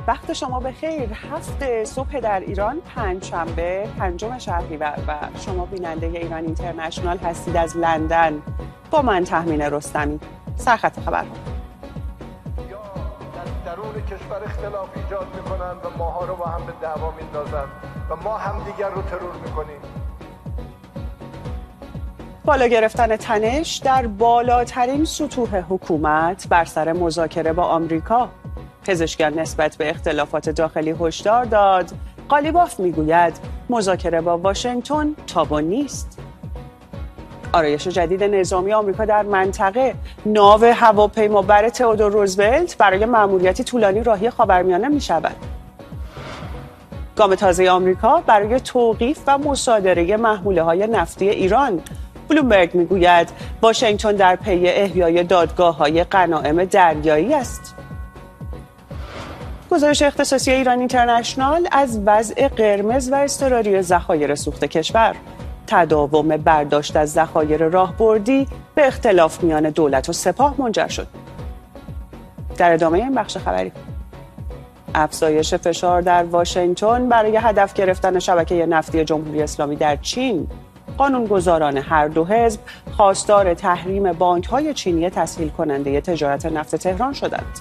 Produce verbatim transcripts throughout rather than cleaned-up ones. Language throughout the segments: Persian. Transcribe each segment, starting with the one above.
وقت شما بخیر. هفت صبح در ایران، پنجشنبه پنجم شهریور و شما بیننده ایران اینترنشنال هستید از لندن با من تهمینه رستمی. سرخط خبرها. یا در درون کشور اختلاف ایجاد میکنن و ماها رو با هم به دعوا میندازن و ما همدیگر رو ترور میکنیم. بالا گرفتن تنش در بالاترین سطوح حکومت بر سر مذاکره با آمریکا. پزشکیان نسبت به اختلافات داخلی هشدار داد. قالیباف میگوید مذاکره با واشنگتن تابو نیست. آرایش جدید نظامی آمریکا در منطقه. ناو هواپیمابر تئودور روزولت برای مأموریتی طولانی راهی خاورمیانه می شود. گام تازه آمریکا برای توقیف و مصادره محموله های نفتی ایران. بلومبرگ میگوید واشنگتن در پی احیای دادگاه های غنایم دریایی است. گزارش اختصاصی ایران اینترنشنال از وضع قرمز و اضطراری ذخایر سوخت کشور. تداوم برداشت از ذخایر راهبردی به اختلاف میان دولت و سپاه منجر شد. در ادامه این بخش خبری، افزایش فشار در واشنگتن برای هدف گرفتن شبکه نفتی جمهوری اسلامی در چین. قانونگذاران هر دو حزب خواستار تحریم بانک‌های چینی تسهیل کننده تجارت نفت تهران شدند.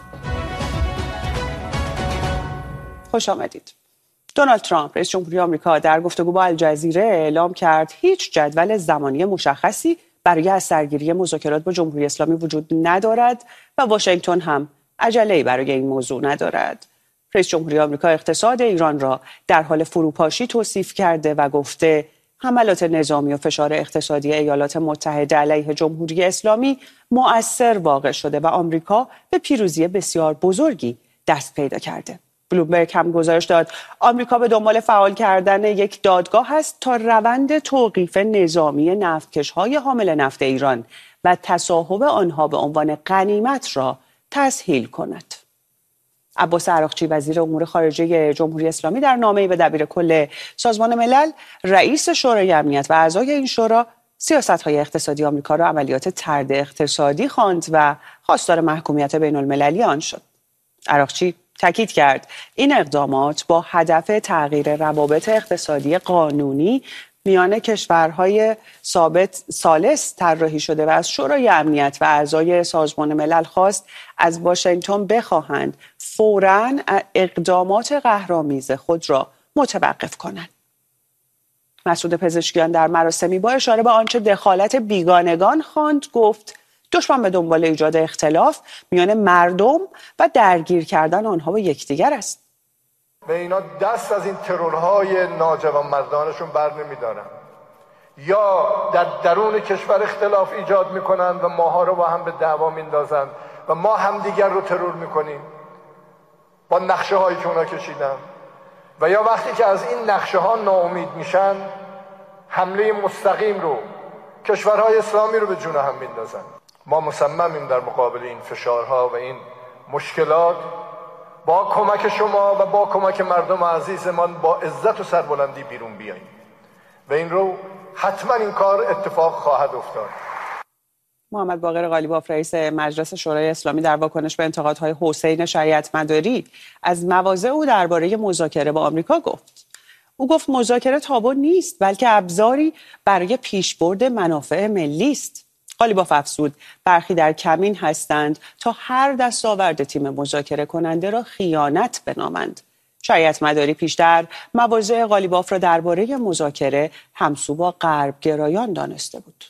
خوش آمدید. دونالد ترامپ رئیس جمهوری آمریکا در گفتگو با الجزیره اعلام کرد هیچ جدول زمانی مشخصی برای از سرگیری مذاکرات با جمهوری اسلامی وجود ندارد و واشنگتن هم عجله‌ای برای این موضوع ندارد. رئیس جمهوری آمریکا اقتصاد ایران را در حال فروپاشی توصیف کرده و گفته حملات نظامی و فشار اقتصادی ایالات متحده علیه جمهوری اسلامی مؤثر واقع شده و آمریکا به پیروزی بسیار بزرگی دست پیدا کرده. بلومبرگ هم گزارش داد آمریکا به دنبال فعال کردن یک دادگاه است تا روند توقیف نظامی نفتکش‌های حامل نفت ایران و تصاحب آنها به عنوان غنیمت را تسهیل کند. عباس عراقچی وزیر امور خارجه جمهوری اسلامی در نامه‌ای به دبیرکل سازمان ملل رئیس شورای امنیت و اعضای این شورا سیاست‌های اقتصادی آمریکا را عملیات طرد اقتصادی خواند و خواستار محکومیت بین‌المللی آن شد. عراقچی تاکید کرد این اقدامات با هدف تغییر روابط اقتصادی قانونی میان کشورهای ثابت ثالث طراحی شده و از شورای امنیت و اعضای سازمان ملل خواست از واشنگتن بخواهند فوراً اقدامات قهرآمیز خود را متوقف کنند. مسعود پزشکیان در مراسمی با اشاره به آنچه دخالت بیگانگان خواند گفت دشمن به دنبال ایجاد اختلاف میان مردم و درگیر کردن آنها با یکدیگر است. به اینا دست از این ترورهای ناجوانمردانشون بر نمیدارن. یا در درون کشور اختلاف ایجاد میکنن و ماها رو با هم به دعوا میندازن و ما همدیگر رو ترور میکنیم با نقشه هایی که اونا کشیدن، و یا وقتی که از این نقشه ها ناامید میشن حمله مستقیم رو کشورهای اسلامی رو به جون هم میندازن. ما مصممیم در مقابل این فشارها و این مشکلات با کمک شما و با کمک مردم عزیزمان با عزت و سربلندی بیرون بیاییم و این رو حتما این کار اتفاق خواهد افتاد. محمد باقر قالیباف رئیس مجلس شورای اسلامی در واکنش به انتقادهای حسین شریعتمداری از مواضع او درباره مذاکره با آمریکا گفت. او گفت مذاکره تابو نیست بلکه ابزاری برای پیشبرد منافع ملی است. قالیباف افزود برخی در کمین هستند تا هر دستاورد تیم مذاکره کننده را خیانت بنامند. شریعتمداری پیشتر مواضع قالیباف را درباره مذاکره همسو با غرب گرایان دانسته بود.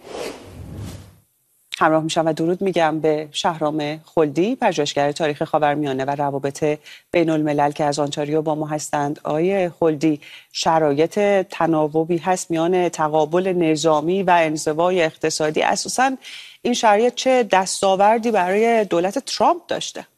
همراه میشم و درود میگم به شهرام خلدی، پژوهشگر تاریخ خاورمیانه و روابط بین الملل که از آنتاریو با ما هستند. آقای خلدی، شرایط تناوبی هست میان تقابل نظامی و انزوای اقتصادی. اساساً این شرایط چه دستاوردی برای دولت ترامپ داشته؟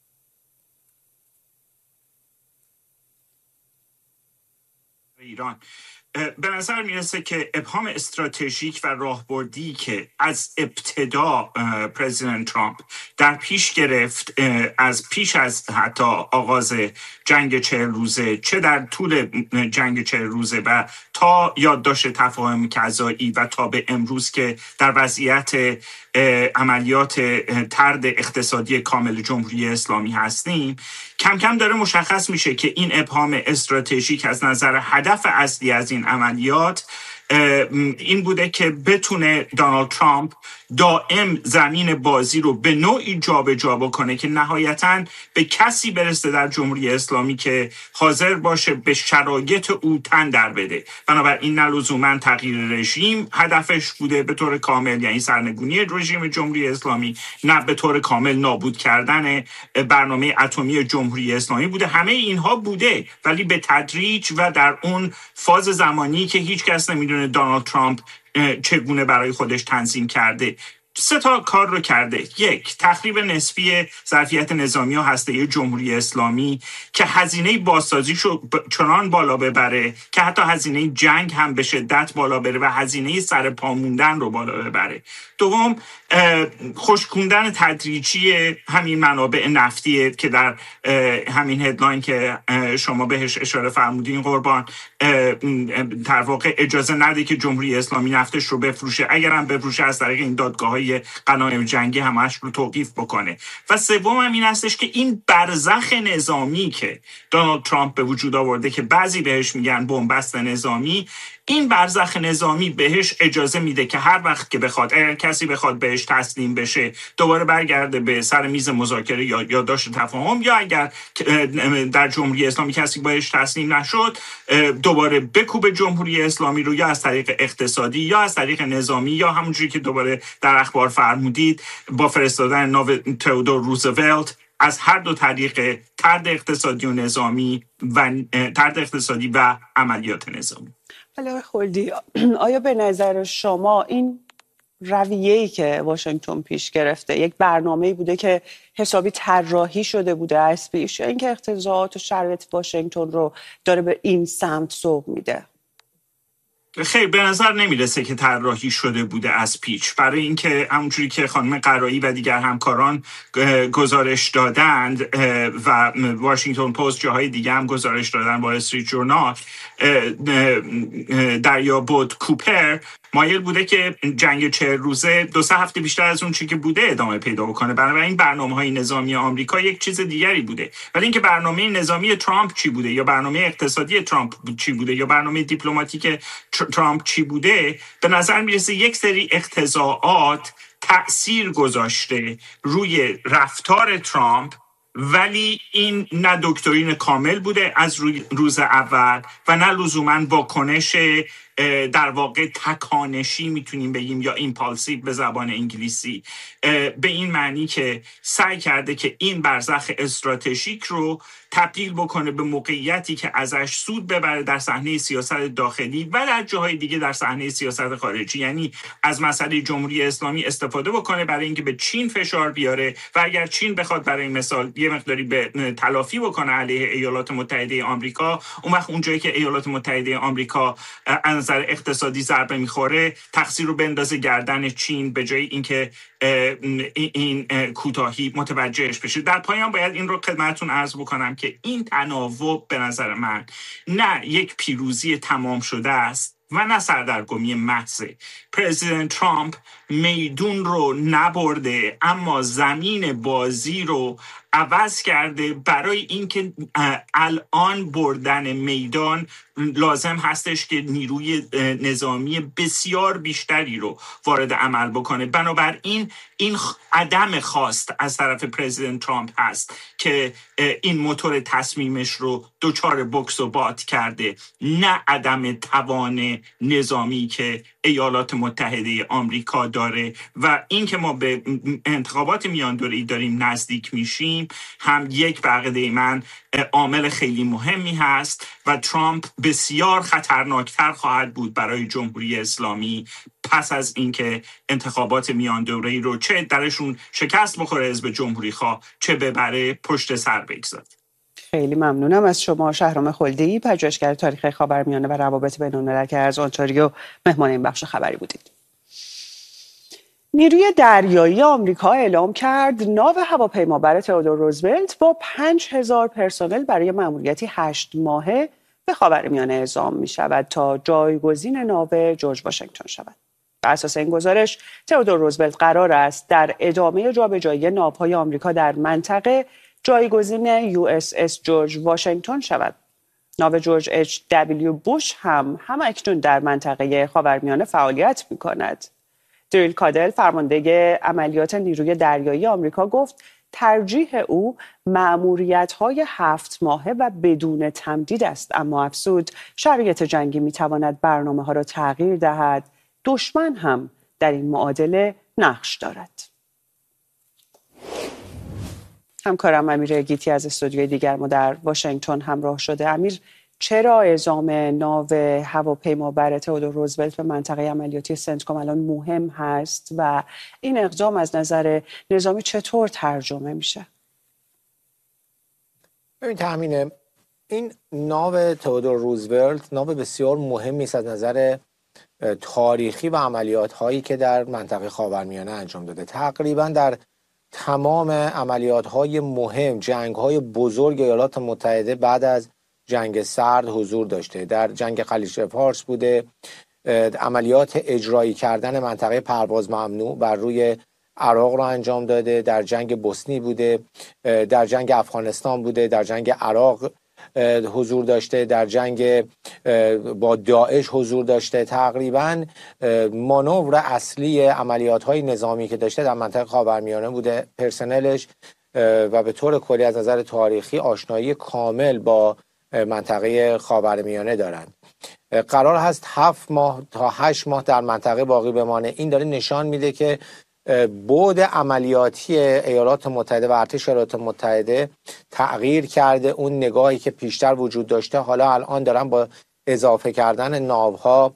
ایران به نظر میرسه که ابهام استراتژیک و راهبردی که از ابتدا پرزیدنت ترامپ در پیش گرفت، از پیش از حتی آغاز جنگ چهل روزه، چه در طول جنگ چهل روزه و تا تا یادداشت تفاهم کذایی و تا به امروز که در وضعیت عملیات طرد اقتصادی کامل جمهوری اسلامی هستیم، کم کم داره مشخص میشه که این ابهام استراتژیک از نظر هدف اصلی از این عملیات این بوده که بتونه دونالد ترامپ دائم زمین بازی رو به نوعی جابجا بکنه که نهایتاً به کسی برسه در جمهوری اسلامی که حاضر باشه به شرایط او تن در بده. بنابراین نه لزوماً تغییر رژیم هدفش بوده به طور کامل، یعنی سرنگونی رژیم جمهوری اسلامی، نه به طور کامل نابود کردن برنامه اتمی جمهوری اسلامی بوده. همه اینها بوده، ولی به تدریج و در اون فاز زمانی که هیچ کس نمیدونه دونالد ترامپ چگونه برای خودش تنظیم کرده. سه تا کار رو کرده. یک، تخریب نسبی ظرفیت نظامی و هسته‌ای جمهوری اسلامی که هزینه بازسازیشو چنان بالا ببره که حتی هزینه جنگ هم به شدت بالا بره و هزینه سر پا موندن رو بالا ببره. دوم، خشکوندن تدریجی همین منابع نفتی که در همین هدلاین که شما بهش اشاره فرمودین قربان، در واقع اجازه نده که جمهوری اسلامی نفتش رو بفروشه، اگرم بفروشه از طریق این دادگاه‌های غنایم جنگی همش رو توقیف بکنه. و سوم هم این هستش که این برزخ نظامی که دونالد ترامپ به وجود آورده که بعضی بهش میگن بنبست نظامی، این برزخ نظامی بهش اجازه میده که هر وقت که بخواد، اگر کسی بخواد بهش تسلیم بشه، دوباره برگرده به سر میز مذاکره یا یادداشت تفاهم، یا اگر در جمهوری اسلامی کسی بهش تسلیم نشد، دوباره بکوبه جمهوری اسلامی رو، یا از طریق اقتصادی یا از طریق نظامی، یا همونجوری که دوباره در اخبار فرمودید با فرستادن ناو تئودور روزولت، از هر دو طریق طرد اقتصادی و نظامی و طرد اقتصادی و عملیات نظامی. آقای خلدی، آیا به نظر شما این رویه‌ای که واشنگتن پیش گرفته یک برنامه‌ای بوده که حسابی طراحی شده بوده از پیش، یا اینکه اقتضاعات و شرایط واشنگتن رو داره به این سمت سوق میده؟ خیلی به نظر نمیرسه که طراحی شده بوده از پیش، برای اینکه همونجوری که خانم قرایی و دیگر همکاران گزارش دادند و واشنگتن پست جاهای دیگه هم گزارش دادن، وال استریت جورنال، دریا بود کوپر مایل بوده که جنگ چهل روزه دو سه هفته بیشتر از اون چی که بوده ادامه پیدا بکنه. بنابراین برنامه‌های نظامی آمریکا یک چیز دیگری بوده. ولی اینکه برنامه نظامی ترامپ چی بوده، یا برنامه اقتصادی ترامپ چی بوده، یا برنامه دیپلماتیک ترامپ چی بوده، به نظر میرسه یک سری اقتضاعات تأثیر گذاشته روی رفتار ترامپ، ولی این نه دکترین کامل بوده از روز اول و نه لزوماً واکنش در واقع تکانشی میتونیم بگیم، یا ایمپالسیو به زبان انگلیسی، به این معنی که سعی کرده که این برزخ استراتژیک رو تبدیل بکنه به موقعیتی که ازش سود ببره در صحنه سیاست داخلی و در جاهای دیگه در صحنه سیاست خارجی. یعنی از مسئله جمهوری اسلامی استفاده بکنه برای اینکه به چین فشار بیاره، و اگر چین بخواد برای مثال یه مقداری به تلافی بکنه علیه ایالات متحده آمریکا، اون وقت اونجایی که ایالات متحده آمریکا از نظر اقتصادی ضربه میخوره، تقصیر رو بندازه گردن چین به جای اینکه این کوتاهی متوجهش بشه. در پایان باید این رو خدمتتون عرض بکنم که این تناوب به نظر من نه یک پیروزی تمام شده است و نه سردرگمی محضه. پرزیدنت ترامپ میدون رو نبرده، اما زمین بازی رو عوض کرده. برای اینکه الان بردن میدان لازم هستش که نیروی نظامی بسیار بیشتری رو وارد عمل بکنه. بنابراین این عدم خواست از طرف پرزیدنت ترامپ هست که این موتور تصمیمش رو دوچار بکس و باد کرده، نه عدم توان نظامی که ایالات متحده آمریکا داره. و این که ما به انتخابات میان دوره‌ای داریم نزدیک میشیم هم یک بقیده من عامل خیلی مهمی هست و ترامپ بسیار خطرناکتر خواهد بود برای جمهوری اسلامی پس از اینکه انتخابات میان دوره‌ای رو چه درشون شکست بخوره حزب جمهوری خواه، چه ببره پشت سر بگذاره. خیلی ممنونم از شما شهرام خلدی، پژوهشگر تاریخ خاورمیانه و روابط بین‌الملل که از اونتاریو مهمان این بخش خبری بودید. نیروی دریایی آمریکا اعلام کرد ناو هواپیمابر تئودور روزولت با پنج هزار پرسنل برای مأموریتی هشت ماهه به خاورمیانه اعزام می شود تا جایگزین ناو جورج واشنگتن شود. بر اساس این گزارش تئودور روزولت قرار است در ادامه جابجایی ناوهای آمریکا در منطقه جایگزین یو اس اس جورج واشنگتن شود. ناو جورج اچ دبلیو بوش هم همکنون در منطقه خاورمیانه فعالیت می کند. دریل کادل فرمانده عملیات نیروی دریایی آمریکا گفت ترجیح او مأموریت‌های هفت ماهه و بدون تمدید است، اما افزود شرایط جنگی می‌تواند برنامه‌ها را تغییر دهد. دشمن هم در این معادله نقش دارد. همکارم امیر گیتی از استودیوی دیگر ما در واشنگتن همراه شده. امیر، چرا اعزام ناو هواپیمابر تئودور روزولت به منطقه عملیاتی سنتکام الان مهم هست و این اقدام از نظر نظامی چطور ترجمه میشه؟ ببین تامینه، این ناو تئودور روزولت ناو بسیار مهمی است از نظر تاریخی و عملیات هایی که در منطقه خاورمیانه انجام داده. تقریبا در تمام عملیات های مهم، جنگ های بزرگ ایالات متحده بعد از جنگ سرد حضور داشته. در جنگ خلیج فارس بوده، عملیات اجرایی کردن منطقه پرواز ممنوع بر روی عراق رو انجام داده، در جنگ بوسنی بوده، در جنگ افغانستان بوده، در جنگ عراق حضور داشته، در جنگ با داعش حضور داشته. تقریبا مانور اصلی عملیات های نظامی که داشته در منطقه خاورمیانه بوده. پرسنلش و به طور کلی از نظر تاریخی آشنایی کامل با منطقه خاورمیانه دارند. قرار هست هفت ماه تا هشت ماه در منطقه باقی بمانه. این داره نشان میده که بعد عملیاتی ایالات متحده و ارتش ایالات متحده تغییر کرده. اون نگاهی که پیشتر وجود داشته حالا الان دارن با اضافه کردن ناوها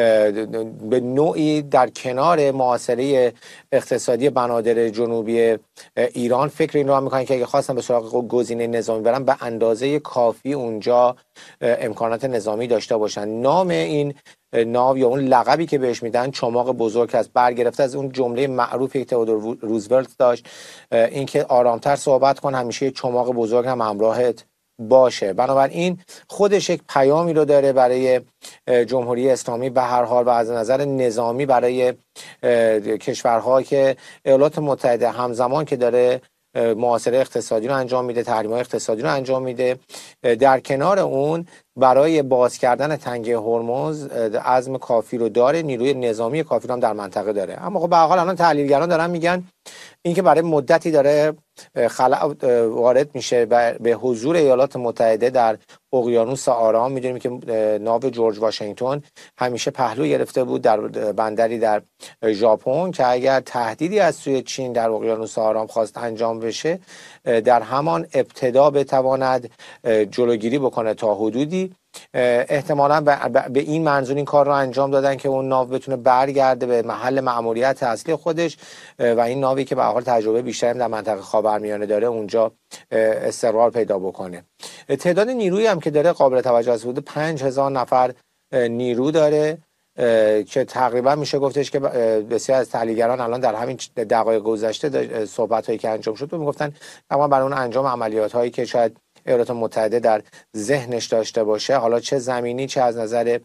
به نوعی در کنار محاصره اقتصادی بنادر جنوبی ایران فکر این رو هم میکنن که اگه خواستن به سراغ گزینه نظامی برن به اندازه کافی اونجا امکانات نظامی داشته باشن. نام این ناو یا اون لقبی که بهش میدن چماق بزرگ است، برگرفته از اون جمله معروفی که تئودور روزولت داشت، اینکه آرامتر صحبت کن، همیشه چماق بزرگ هم همراهت باشه. بنابراین خودش یک پیامی رو داره برای جمهوری اسلامی به هر حال و از نظر نظامی برای کشورها که ایالات متحده همزمان که داره محاصره اقتصادی رو انجام میده، تحریم‌های اقتصادی رو انجام میده، در کنار اون برای باز کردن تنگه هرمز عزم کافی رو داره، نیروی نظامی کافی رو هم در منطقه داره. اما خب به هر حال الان تحلیلگران دارن میگن اینکه برای مدتی داره خلأ وارد میشه به حضور ایالات متحده در اقیانوس آرام. میدونیم که ناو جورج واشنگتن همیشه پهلو گرفته بود در بندری در ژاپن که اگر تهدیدی از سوی چین در اقیانوس آرام خواست انجام بشه در همان ابتدا بتواند جلوگیری بکنه تا حدودی. احتمالاً به این منظور این کار رو انجام دادن که اون ناو بتونه برگرده به محل مأموریت اصلی خودش و این ناوی که به هر حال تجربه بیشتری در منطقه خاورمیانه داره اونجا استقرار پیدا بکنه. تعداد نیرویی هم که داره قابل توجه است، بوده پنج هزار نفر نیرو داره که تقریبا میشه گفتش که بسیار از تحلیلگران الان در همین دقایق گذشته صحبت هایی که انجام شد میگفتن اما برای اون انجام عملیات هایی که شاید ایالات متحده در ذهنش داشته باشه، حالا چه زمینی چه از نظر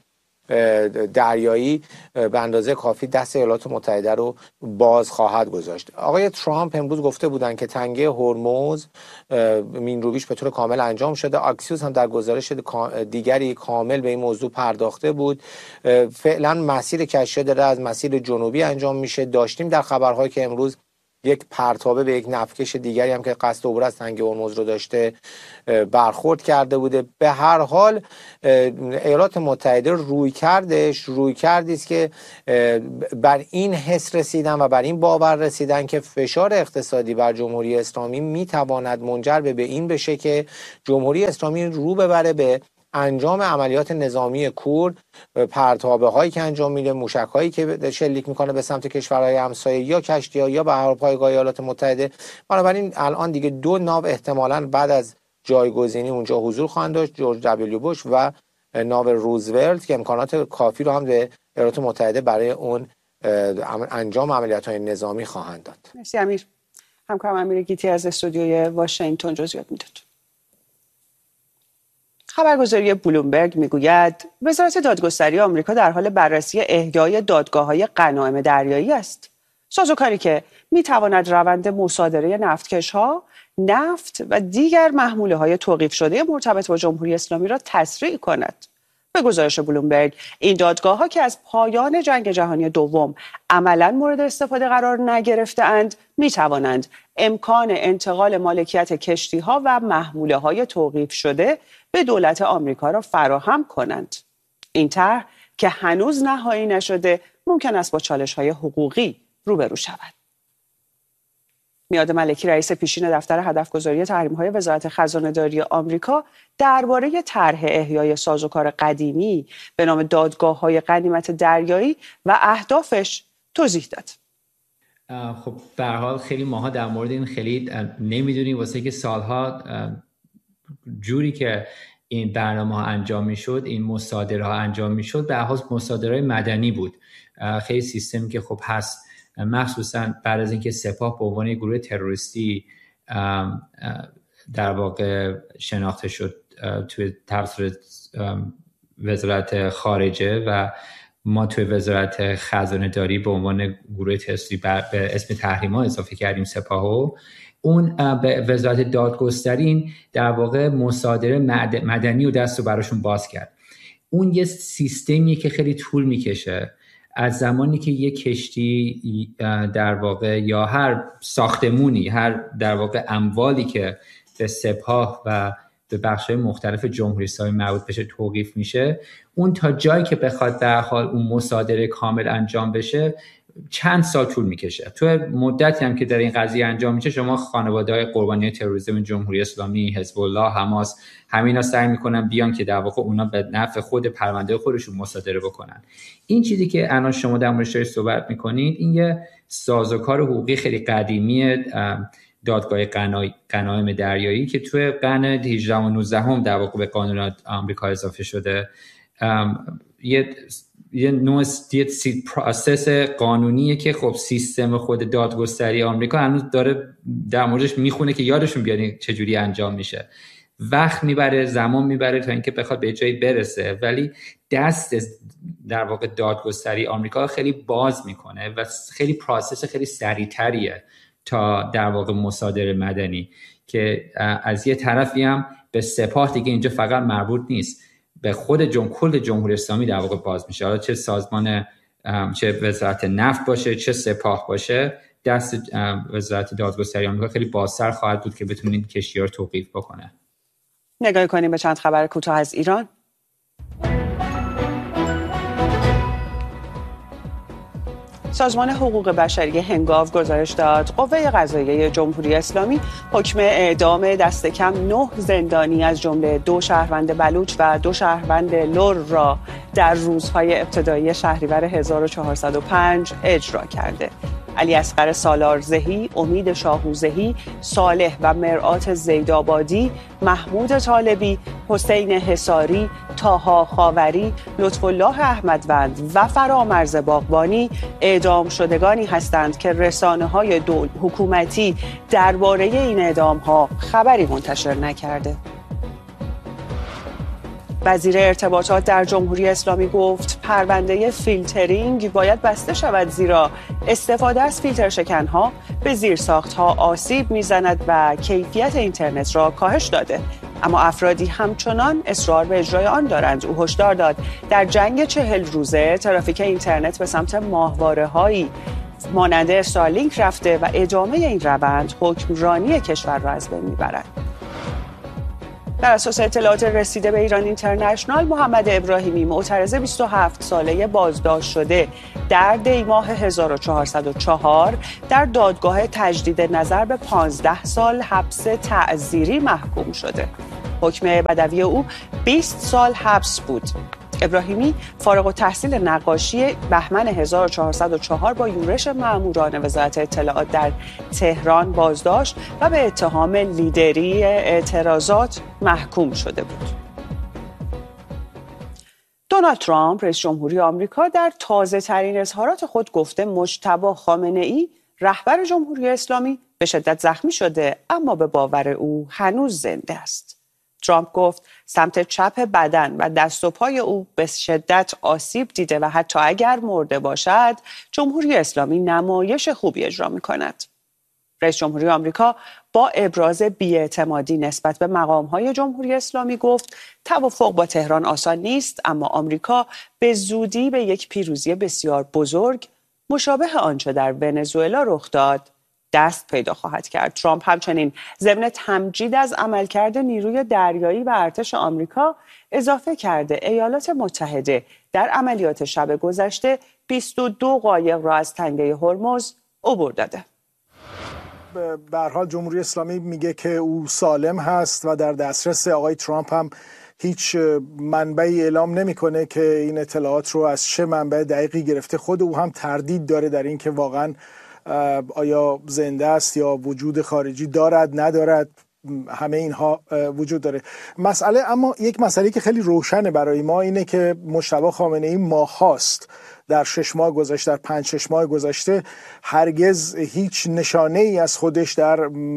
دریایی، به اندازه کافی دست ایالات متحده رو باز خواهد گذاشت. آقای ترامپ امروز گفته بودن که تنگه هرمز مینرویش به طور کامل انجام شده. آکسیوس هم در گزارش دیگری کامل به این موضوع پرداخته بود. فعلا مسیر کشتی داره از مسیر جنوبی انجام میشه. داشتیم در خبرهایی که امروز یک پرتابه به یک نفتکش دیگری هم که قصد عبور از تنگه هرمز رو داشته برخورد کرده بوده. به هر حال ایالات متحده روی کردش روی کردی است که بر این حس رسیدن و بر این باور رسیدن که فشار اقتصادی بر جمهوری اسلامی میتواند منجر به این بشه که جمهوری اسلامی رو ببره به انجام عملیات نظامی کور، پرتابه هایی که انجام میده، موشک هایی که شلیک میکنه به سمت کشورهای همسایه یا کشتی ها یا به هر حال پایگاه ایالات متحده. بنابراین الان دیگه دو ناو احتمالاً بعد از جایگزینی اونجا حضور خواهند داشت، جورج دبلیو بوش و ناو روزولت که امکانات کافی رو هم به ایالات متحده برای اون انجام عملیات های نظامی خواهند داد. مرسی امیر. همکارم امیر گیتی از استودیوی واشنگتن جزئیات میداد. خبرگزاری بلومبرگ میگوید وزارت دادگستری آمریکا در حال بررسی احیای دادگاه‌های غنایم دریایی است. سازوکاری که میتواند روند مصادره نفتکش‌ها، نفت و دیگر محموله‌های توقیف شده مرتبط با جمهوری اسلامی را تسریع کند. به گزارش بلومبرگ، این دادگاه‌ها که از پایان جنگ جهانی دوم عملاً مورد استفاده قرار نگرفته‌اند، می‌توانند امکان انتقال مالکیت کشتی‌ها و محموله‌های توقیف شده به دولت آمریکا را فراهم کنند. این طرح که هنوز نهایی نشده، ممکن است با چالش‌های حقوقی روبرو شود. میاد ملکی، رئیس پیشین دفتر هدفگذاری تحریم‌های وزارت خزانه‌داری آمریکا، درباره طرح احیای سازوکار قدیمی به نام دادگاه‌های غنیمت دریایی و اهدافش توضیح داد. خب به هر حال خیلی ماها در مورد این خیلی نمیدونیم، واسه که سالها جوری که این برنامه ها انجام میشد، این مصادره ها انجام میشد، به هر حال مصادره مدنی بود. خیلی سیستمی که خب هست، مخصوصا بعد از اینکه سپاه به عنوان گروه تروریستی در واقع شناخته شد توی توسط وزارت خارجه و ما توی وزارت خزانه داری به عنوان گروه تروریستی به اسم تحریم‌ها اضافه کردیم سپاهو، اون به وزارت دادگستری در واقع مصادره مدنی و دست رو براشون باز کرد. اون یه سیستمیه که خیلی طول میکشه. از زمانی که یک کشتی در واقع یا هر ساختمونی، هر در واقع اموالی که به سپاه و به بخش‌های مختلف جمهوری اسلامی مربوط بشه توقیف میشه، اون تا جایی که بخواد در حال اون مصادره کامل انجام بشه چند سال طول میکشه. تو مدتی هم که در این قضیه انجام میشه، شما خانواده‌های قربانی تروریسم جمهوری اسلامی، حزب الله، حماس، همینا سعی میکنن بیان که در واقع اونا به نفع خود پرونده خودشون مصادره بکنن. این چیزی که الان شما در موردش صحبت میکنید، این یه سازوکار حقوقی خیلی قدیمی دادگاه غنایم دریایی که توی قرن هجدهم و نوزدهم در واقع به قانون آمریکا اضافه شده. یه یه نوع پروسس قانونیه که خب سیستم خود دادگستری آمریکا هنوز داره در موردش میخونه که یادشون بیاد چجوری انجام میشه. وقت میبره، زمان میبره تا اینکه بخواد به جایی برسه، ولی دست در واقع دادگستری آمریکا خیلی باز میکنه و خیلی پروسس خیلی سریعتریه تا در واقع مصادره مدنی که از یه طرفی هم به سپاه دیگه اینجا فقط مربوط نیست، به خود جم... کل جمهوری اسلامی در واقع باز میشه. حالا چه سازمان، چه وزارت نفت باشه، چه سپاه باشه، دست وزارت دادگستری آمریکا خیلی بازتر خواهد بود که بتونه این کشتی‌ها رو توقیف بکنه. نگاه کنیم به چند خبر کوتاه از ایران. سازمان حقوق بشری هنگاو گزارش داد قوه قضاییه جمهوری اسلامی حکم اعدام دست کم نه زندانی از جمله دو شهروند بلوچ و دو شهروند لر را در روزهای ابتدایی شهریور هزار و چهارصد و پنج اجرا کرده. علی اصغر سالارزهی، امید شاهوزهی، صالح و مرآت زیدآبادی، محمود طالبی، حسین حصاری، طاها خاوری، لطف الله احمدوند و فرامرز باغبانی اعدام شدگانی هستند که رسانه‌های دول حکومتی درباره این اعدام‌ها خبری منتشر نکرده. وزیر ارتباطات در جمهوری اسلامی گفت پرونده فیلترینگ باید بسته شود، زیرا استفاده از فیلتر شکنها به زیرساختها آسیب میزند و کیفیت اینترنت را کاهش داده. اما افرادی همچنان اصرار به اجرای آن دارند. او هشدار داد در جنگ چهل روزه ترافیک اینترنت به سمت ماهواره‌هایی مانند استارلینک رفته و ادامه این روند حکمرانی کشور را از بین میبرد. بر اساس اطلاعات رسیده به ایران اینترنشنال، محمد ابراهیمی معترض بیست و هفت ساله بازداشت شده در دی ماه هزار و چهارصد و چهار در دادگاه تجدید نظر به پانزده سال حبس تعزیری محکوم شده. حکم بدوی او بیست سال حبس بود. ابراهیمی فارغ التحصیل نقاشی بهمن هزار و چهارصد و چهار با یورش ماموران وزارت اطلاعات در تهران بازداشت و به اتهام لیدری اعتراضات محکوم شده بود. دونالد ترامپ رئیس جمهوری آمریکا در تازه ترین اظهارات خود گفته مجتبی خامنه‌ای رهبر جمهوری اسلامی به شدت زخمی شده، اما به باور او هنوز زنده است. ترامپ گفت سمت چپ بدن و دست و پای او به شدت آسیب دیده و حتی اگر مرده باشد جمهوری اسلامی نمایش خوبی اجرا می‌کند. رئیس جمهوری آمریکا با ابراز بی‌اعتمادی نسبت به مقام‌های جمهوری اسلامی گفت توافق با تهران آسان نیست، اما آمریکا به زودی به یک پیروزی بسیار بزرگ مشابه آنچه در ونزوئلا رخ داد دست پیدا خواهد کرد. ترامپ همچنین ضمن تمجید از عملکرد نیروی دریایی و ارتش آمریکا اضافه کرده ایالات متحده در عملیات شب گذشته بیست و دو قایق را از تنگه هرمز عبور داده. به هر حال جمهوری اسلامی میگه که او سالم هست و در دسترس. آقای ترامپ هم هیچ منبعی اعلام نمیکنه که این اطلاعات رو از چه منبع دقیقی گرفته. خود او هم تردید داره در این که واقعا آیا زنده است یا وجود خارجی دارد ندارد. همه اینها وجود داره. مسئله اما یک مسئله که خیلی روشنه برای ما اینه که مجتبی خامنه‌ای ماهاست در شش ماه گذشته، در پنج شش ماه گذشته هرگز هیچ نشانه ای از خودش در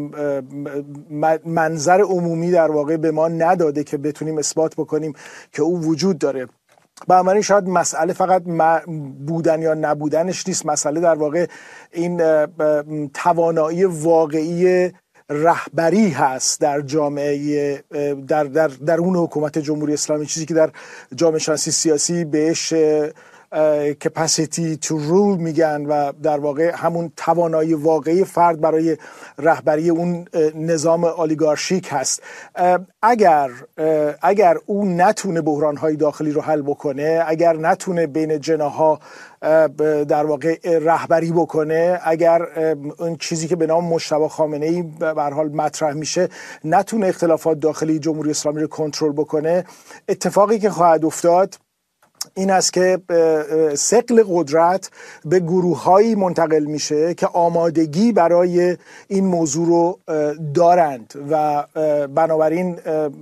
منظر عمومی در واقع به ما نداده که بتونیم اثبات بکنیم که او وجود داره. بنابراین شاید مسئله فقط بودن یا نبودنش نیست، مسئله در واقع این توانایی واقعی رهبری هست در جامعه در در درون حکومت جمهوری اسلامی، چیزی که در جامعه شناسی سیاسی بهش capacity to rule میگن و در واقع همون توانایی واقعی فرد برای رهبری اون نظام اولیگارشیک هست. اگر اگر او نتونه بحران‌های داخلی رو حل بکنه، اگر نتونه بین جناح‌ها در واقع رهبری بکنه، اگر اون چیزی که به نام مجتبی خامنه‌ای به هر حال مطرح میشه نتونه اختلافات داخلی جمهوری اسلامی رو کنترل بکنه، اتفاقی که خواهد افتاد این است که ثقل قدرت به گروه‌هایی منتقل میشه که آمادگی برای این موضوع رو دارند و بنابراین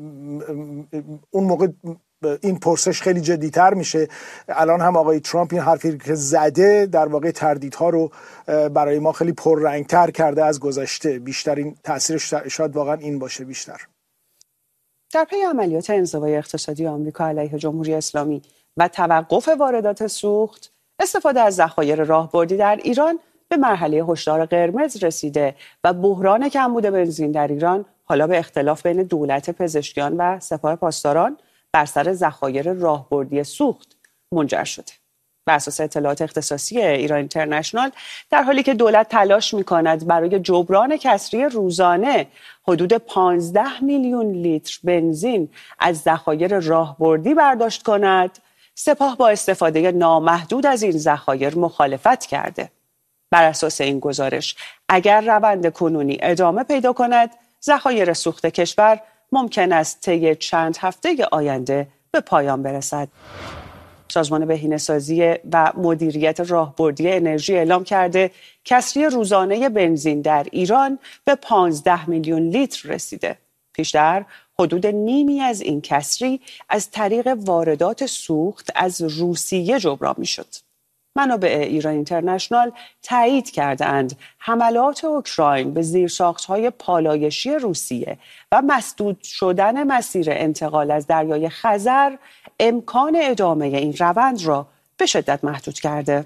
اون موقع این پرسش خیلی جدی‌تر میشه. الان هم آقای ترامپ این حرفی که زده در واقع تردیدها رو برای ما خیلی پررنگ‌تر کرده از گذشته. بیشترین تاثیرش شاید واقعا این باشه بیشتر. در پی عملیات انزوای اقتصادی آمریکا علیه جمهوری اسلامی و توقف واردات سوخت، استفاده از ذخایر راهبردی در ایران به مرحله هشدار قرمز رسیده و بحران کمبود بنزین در ایران حالا به اختلاف بین دولت پزشکیان و سپاه پاسداران بر سر ذخایر راهبردی سوخت منجر شده. بر اساس اطلاعات اختصاصی ایران اینترنشنال، در حالی که دولت تلاش می‌کند برای جبران کسری روزانه حدود پانزده میلیون لیتر بنزین از ذخایر راهبردی برداشت کند، سپاه با استفاده نامحدود از این ذخایر مخالفت کرده. بر اساس این گزارش، اگر روند کنونی ادامه پیدا کند، ذخایر سوخت کشور ممکن است طی چند هفته آینده به پایان برسد. سازمان بهینه‌سازی و مدیریت راهبردی انرژی اعلام کرده کسری روزانه بنزین در ایران به پانزده میلیون لیتر رسیده. پیشتر حدود نیمی از این کسری از طریق واردات سوخت از روسیه جبران می‌شد. منابع ایران اینترنشنال تایید کرده‌اند حملات اوکراین به زیرساخت‌های پالایشی روسیه و مسدود شدن مسیر انتقال از دریای خزر امکان ادامه این روند را به شدت محدود کرده.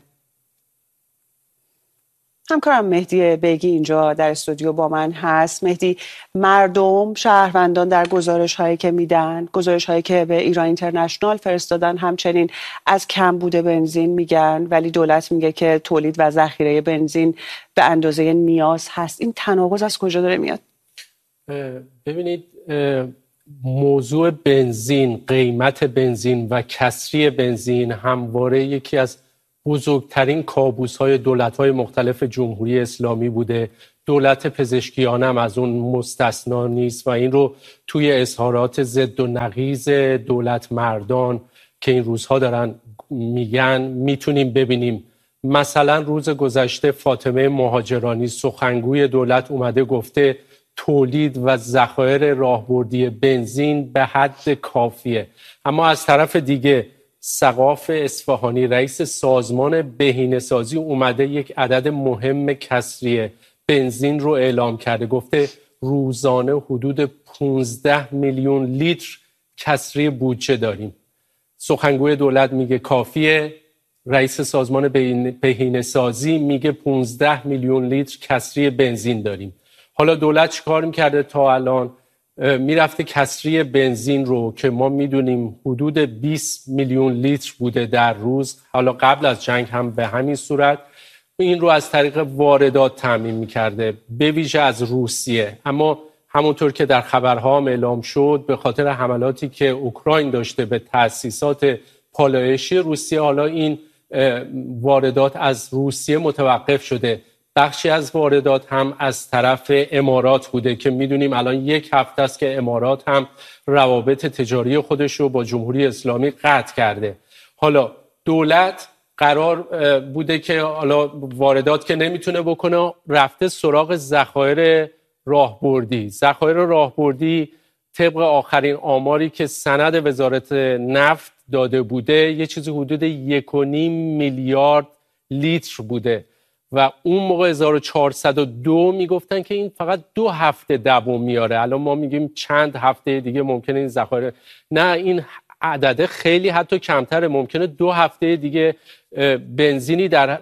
همکارم مهدی بیگی اینجا در استودیو با من هست. مهدی، مردم، شهروندان در گزارش هایی که میدن، گزارش هایی که به ایران اینترنشنال فرستادن همچنین از کمبود بنزین میگن، ولی دولت میگه که تولید و ذخیره بنزین به اندازه نیاز هست. این تناقض از کجا داره میاد؟ ببینید، موضوع بنزین، قیمت بنزین و کسری بنزین همواره یکی از بزرگترین کابوس‌های دولت‌های مختلف جمهوری اسلامی بوده. دولت پزشکیان هم از اون مستثنا نیست و این رو توی اظهارات ضد و نقیض دولت مردان که این روزها دارن میگن میتونیم ببینیم. مثلا روز گذشته فاطمه مهاجرانی سخنگوی دولت اومده گفته تولید و ذخایر راهبردی بنزین به حد کافیه. اما از طرف دیگه سقاف اصفهانی رئیس سازمان بهینه‌سازی اومده یک عدد مهم کسری بنزین رو اعلام کرده، گفته روزانه حدود پانزده میلیون لیتر کسری بودجه داریم. سخنگوی دولت میگه کافیه، رئیس سازمان بهینه‌سازی میگه پانزده میلیون لیتر کسری بنزین داریم. حالا دولت چیکار میکرده تا الان؟ میرفته کسری بنزین رو که ما میدونیم حدود بیست میلیون لیتر بوده در روز، حالا قبل از جنگ هم به همین صورت، این رو از طریق واردات تامین میکرده، به ویژه از روسیه. اما همونطور که در خبرها هم اعلام شد، به خاطر حملاتی که اوکراین داشته به تأسیسات پالایشی روسیه، حالا این واردات از روسیه متوقف شده. بخشی از واردات هم از طرف امارات بوده که میدونیم الان یک هفته است که امارات هم روابط تجاری خودش رو با جمهوری اسلامی قطع کرده. حالا دولت قرار بوده که حالا واردات که نمیتونه بکنه، رفته سراغ ذخایر راهبردی. ذخایر راهبردی طبق آخرین آماری که سند وزارت نفت داده بوده یه چیزی حدود یک و نیم میلیارد لیتر بوده و اون موقع هزار و چهارصد و دو میگفتن که این فقط دو هفته دوام میاره. الان ما میگیم چند هفته دیگه ممکنه این ذخایر، نه این عدده خیلی حتی کمتره، ممکنه دو هفته دیگه بنزینی در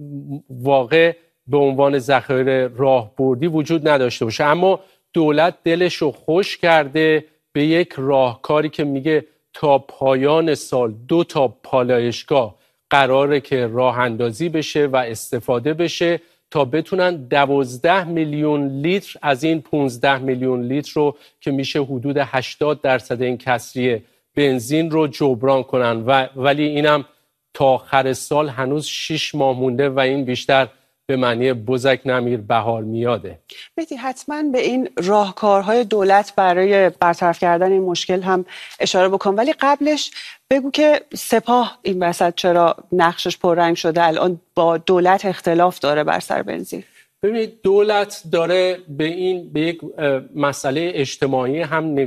واقع به عنوان ذخایر راهبردی وجود نداشته باشه. اما دولت دلش رو خوش کرده به یک راهکاری که میگه تا پایان سال دو تا پالایشگاه قراره که راه اندازی بشه و استفاده بشه تا بتونن دوازده میلیون لیتر از این پانزده میلیون لیتر رو که میشه حدود هشتاد درصد این کسری بنزین رو جبران کنن و ولی اینم تا آخر سال هنوز شش ماه مونده و این بیشتر به معنی بزک نمیر بهار میاده. مهدی حتما به این راهکارهای دولت برای برطرف کردن این مشکل هم اشاره بکن، ولی قبلش بگو که سپاه این وسط چرا نقشش پررنگ شده، الان با دولت اختلاف داره بر سر بنزین. ببینید دولت داره به این به یک مسئله اجتماعی هم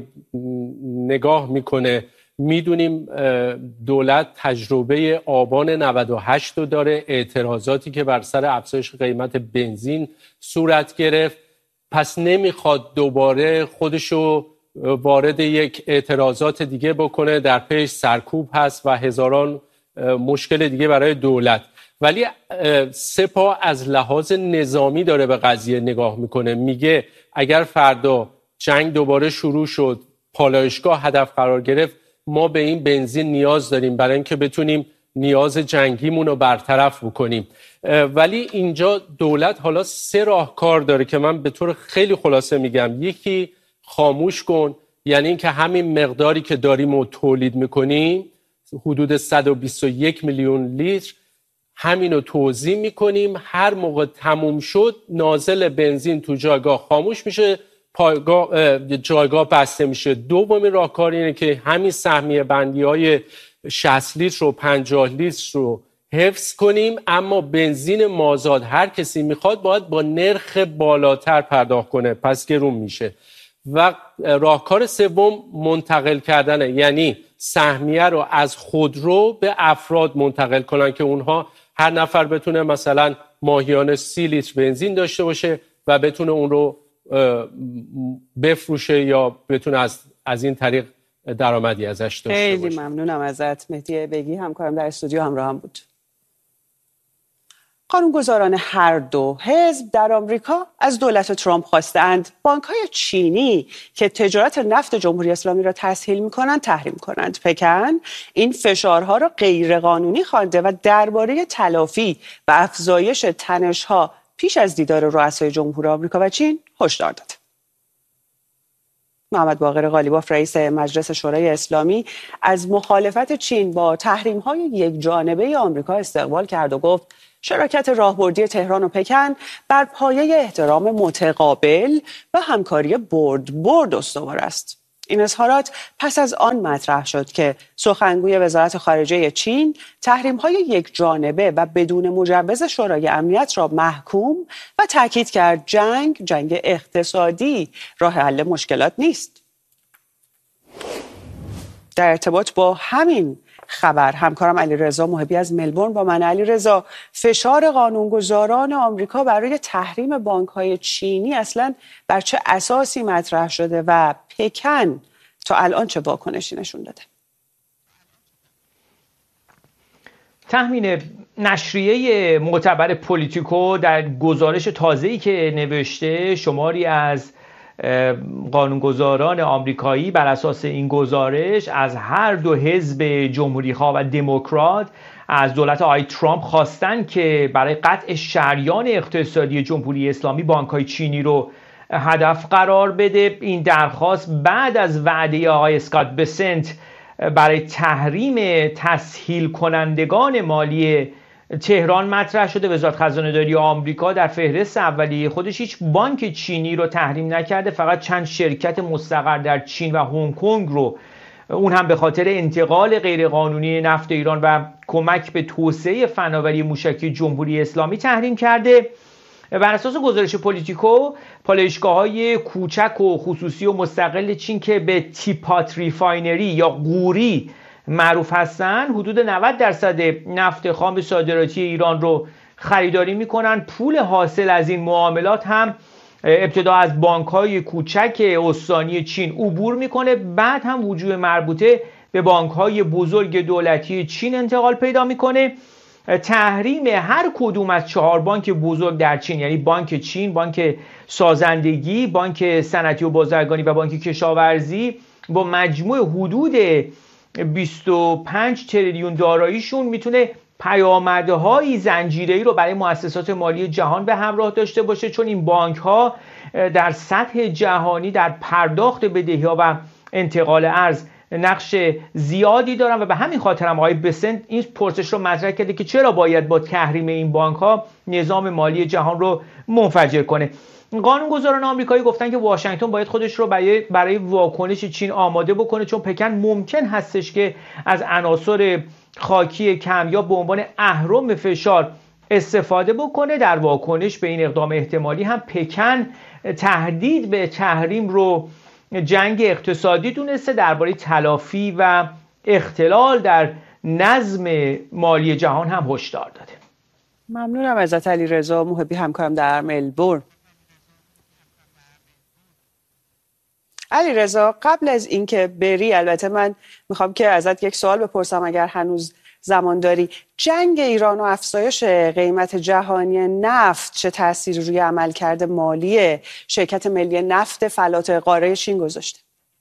نگاه میکنه. میدونیم دولت تجربه آبان نود و هشت رو داره، اعتراضاتی که بر سر افزایش قیمت بنزین صورت گرفت، پس نمیخواد دوباره خودشو وارد یک اعتراضات دیگه بکنه، در پیش سرکوب هست و هزاران مشکل دیگه برای دولت. ولی سپاه از لحاظ نظامی داره به قضیه نگاه میکنه، میگه اگر فردا جنگ دوباره شروع شد، پالایشگاه هدف قرار گرفت، ما به این بنزین نیاز داریم برای اینکه بتونیم نیاز جنگیمون رو برطرف بکنیم. ولی اینجا دولت حالا سه راهکار داره که من به طور خیلی خلاصه میگم. یکی خاموش کن، یعنی اینکه همین مقداری که داریم و تولید میکنیم حدود صد و بیست و یک میلیون لیتر همین رو توزیع میکنیم، هر موقع تموم شد نازل بنزین تو جایگاه خاموش میشه، پایگاه جایگاه بسته میشه. دومین راهکار اینه که همین سهمیه بندی های شصت لیتر و پنجاه لیتر رو حفظ کنیم، اما بنزین مازاد هر کسی میخواد باید با نرخ بالاتر پرداخت کنه، پس گرون میشه. و راهکار سوم منتقل کردنه، یعنی سهمیه رو از خودرو به افراد منتقل کنن که اونها هر نفر بتونه مثلا ماهیانه سی لیتر بنزین داشته باشه و بتونه اون رو بفروشه یا بتونه از از این طریق درآمدی ازش داشته باشه. خیلی ممنونم ازت مهدی بگی، همکارم در استودیو همراه هم بود. قانونگذاران هر دو حزب در آمریکا از دولت ترامپ خواستند بانک‌های چینی که تجارت نفت جمهوری اسلامی را تسهیل می‌کنند تحریم کنند. پکن این فشارها را غیرقانونی خوانده و درباره تلافی و افزایش تنش‌ها پیش از دیدار رؤسای جمهور آمریکا و چین هشدار داد. محمد باقر غالیباف رئیس مجلس شورای اسلامی از مخالفت چین با تحریم‌های یکجانبه آمریکا استقبال کرد و گفت شراکت راهبردی تهران و پکن بر پایه احترام متقابل و همکاری برد برد استوار است. این اظهارات پس از آن مطرح شد که سخنگوی وزارت خارجه چین تحریم‌های یکجانبه و بدون مجوز شورای امنیت را محکوم و تاکید کرد جنگ جنگ اقتصادی راه حل مشکلات نیست. در ارتباط با همین خبر. همکارم علیرضا محبی از ملبورن با من. علیرضا، فشار قانونگذاران آمریکا برای تحریم بانک‌های چینی اصلاً بر چه اساسی مطرح شده و پکن تا الان چه واکنشی نشون داده؟ تحمین نشریه معتبر پولیتیکو در گزارش تازه‌ای که نوشته، شماری از قانونگذاران آمریکایی بر اساس این گزارش از هر دو حزب جمهوری‌خواه و دموکرات از دولت آقای ترامپ خواستن که برای قطع شریان اقتصادی جمهوری اسلامی بانک‌های چینی رو هدف قرار بده. این درخواست بعد از وعده آقای اسکات بسنت برای تحریم تسهیل کنندگان مالی تهران مطرح شده. وزارت خزانه داری آمریکا در فهرست اولیه خودش هیچ بانک چینی رو تحریم نکرده، فقط چند شرکت مستقر در چین و هنگ کنگ رو، اون هم به خاطر انتقال غیرقانونی نفت ایران و کمک به توسعه فناوری موشکی جمهوری اسلامی تحریم کرده. بر اساس گزارش پولیتیکو، پالایشگاه‌های کوچک و خصوصی و مستقل چین که به تیپات ریفاینری یا قوری معروف هستن، حدود نود درصد نفت خام صادراتی ایران رو خریداری میکنن. پول حاصل از این معاملات هم ابتدا از بانک‌های کوچک استانی چین عبور میکنه، بعد هم وجوه مربوطه به بانک‌های بزرگ دولتی چین انتقال پیدا میکنه. تحریم هر کدوم از چهار بانک بزرگ در چین، یعنی بانک چین، بانک سازندگی، بانک صنعتی و بازرگانی و بانک کشاورزی، با مجموع حدود بیست و پنج تریلیون داراییشون میتونه پیامدهای زنجیره‌ای رو برای مؤسسات مالی جهان به همراه داشته باشه، چون این بانک‌ها در سطح جهانی در پرداخت بدهی‌ها و انتقال ارز نقش زیادی دارن و به همین خاطر هم آقای بسنت این پرسش رو مطرح کرده که چرا باید با تحریم این بانک‌ها نظام مالی جهان رو منفجر کنه. قانونگذاران آمریکایی گفتن که واشنگتن باید خودش رو برای برای واکنش چین آماده بکنه، چون پکن ممکن هستش که از عناصر خاکی کمیاب به عنوان اهرم فشار استفاده بکنه. در واکنش به این اقدام احتمالی هم پکن تهدید به تحریم رو جنگ اقتصادی دونسته، درباره تلافی و اختلال در نظم مالی جهان هم هشدار داده. ممنونم ازت علیرضا محبی، همکارم در ملبورن. علیرضا، قبل از اینکه بری، البته من میخوام که ازت یک سوال بپرسم اگر هنوز زمان داری. جنگ ایران و افزایش قیمت جهانی نفت چه تأثیری روی عملکرد مالی شرکت ملی نفت فلات قاره چین گذاشته؟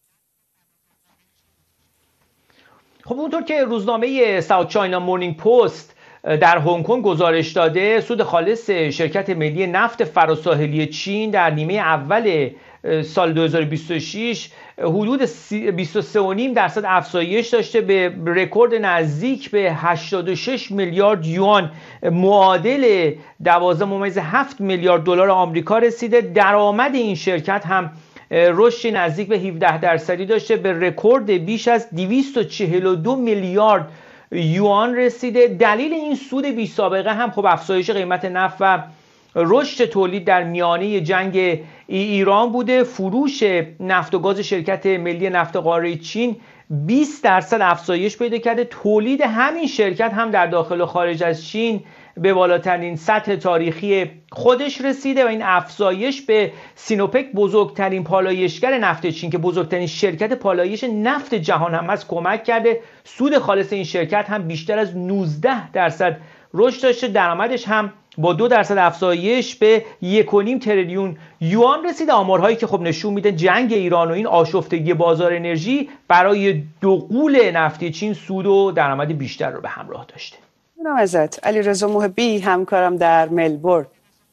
خب اونطور که روزنامه ساوت چاینا مورنینگ پست در هنگ کنگ گزارش داده، سود خالص شرکت ملی نفت فراساحلی چین در نیمه اول سال دو هزار و بیست و شش حدود بیست و سه و نیم درصد افزایش داشته، به رکورد نزدیک به هشتاد و شش میلیارد یوان معادل دوازده ممیز هفت میلیارد دلار آمریکا رسیده. درآمد این شرکت هم رشد نزدیک به هفده درصدی داشته، به رکورد بیش از دویست و چهل و دو میلیارد یوان رسیده. دلیل این سود بی سابقه هم خب افزایش قیمت نفت و رشد تولید در میانه جنگ ایران بوده. فروش نفت و گاز شرکت ملی نفت قاره چین بیست درصد افزایش پیدا کرده. تولید همین شرکت هم در داخل و خارج از چین به بالاترین سطح تاریخی خودش رسیده و این افزایش به سینوپک، بزرگترین پالایشگر نفت چین که بزرگترین شرکت پالایش نفت جهان هم هست، کمک کرده. سود خالص این شرکت هم بیشتر از نوزده درصد رشد داشته. درآمدش هم با دو درصد افزایش به یک و نیم تریلیون یوان رسیده. آمارهایی که خب نشون میده جنگ ایران و این آشفتگی بازار انرژی برای دوغول نفتی چین سود و درآمد بیشتر رو به همراه داشته. ممنونم ازت علیرضا محبی، همکارم در ملبورن.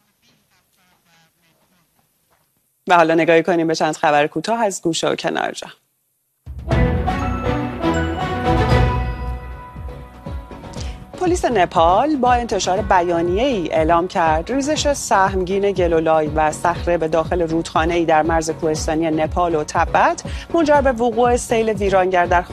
و حالا نگاهی کنیم به چند خبر کوتاه از گوشه و کنار جهان. پلیس نپال با انتشار بیانیه‌ای اعلام کرد ریزش سهمگین گلولای و صخره به داخل رودخانه‌ای در مرز کوهستانی نپال و تبت منجر به وقوع سیل ویرانگر در